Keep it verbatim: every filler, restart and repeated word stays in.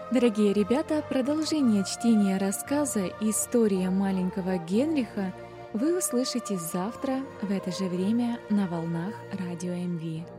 Дорогие ребята, продолжение чтения рассказа «История маленького Генриха» вы услышите завтра в это же время на волнах Радио МВ.